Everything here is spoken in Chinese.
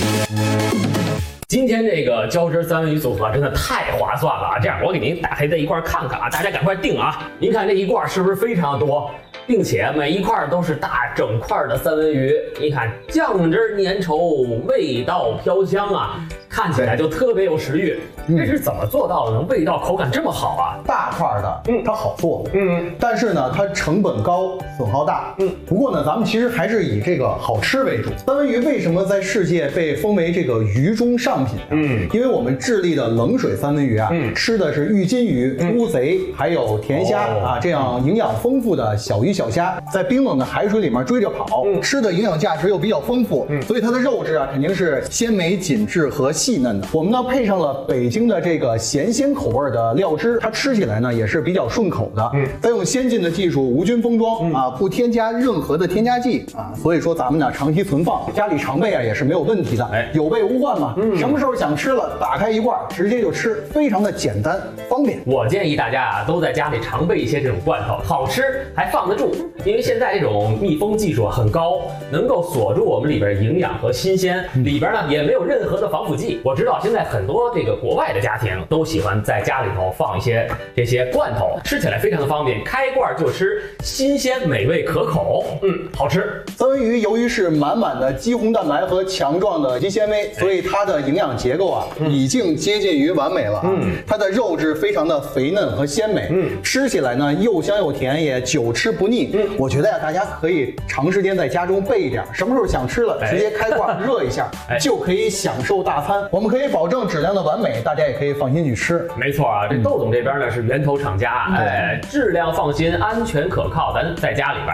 今天这个胶汁三文鱼组合真的太划算了啊！这样我给您打开在一块看看啊，大家赶快订啊！您看这一罐是不是非常多？并且每一块都是大整块的三文鱼，你看酱汁粘稠，味道飘香啊，看起来就特别有食欲。这是怎么做到的呢？味道口感这么好啊？ 大块的，它好做，但是呢，它成本高，损耗大，不过呢，咱们其实还是以这个好吃为主。三文鱼为什么在世界被封为这个鱼中上品？因为我们智利的冷水三文鱼啊，吃的是玉金鱼、乌贼，还有甜虾啊，这样营养丰富的小鱼小虾，在冰冷的海水里面追着跑，吃的营养价值又比较丰富，所以它的肉质啊肯定是鲜美紧致和细嫩的。我们呢配上了北京的这个咸鲜口味的料汁，它吃起来呢也是比较顺口的。再用先进的技术无菌封装啊，不添加任何的添加剂啊，所以说咱们呢长期存放，家里常备啊也是没有问题的。有备无患嘛，什么时候想吃了打开一罐直接就吃，非常的简单方便。 我建议大家啊都在家里常备一些这种罐头，好吃还放得住。因为现在这种密封技术很高，能够锁住我们里边营养和新鲜，里边呢也没有任何的防腐剂。我知道现在很多这个国外的家庭都喜欢在家里头放一些这些罐头，吃起来非常的方便，开罐就吃，新鲜美味可口，好吃。 三文鱼由于是满满的肌红蛋白和强壮的肌纤维，所以它的营养结构啊已经接近于完美了。它的肉质非常的肥嫩和鲜美，吃起来呢又香又甜，也久吃不腻。我觉得呀，大家可以长时间在家中备一点，什么时候想吃了，直接开罐热一下，就可以享受大餐。我们可以保证质量的完美，大家也可以放心去吃。 没错啊，这窦总这边呢是源头厂家，质量放心，安全可靠，咱在家里边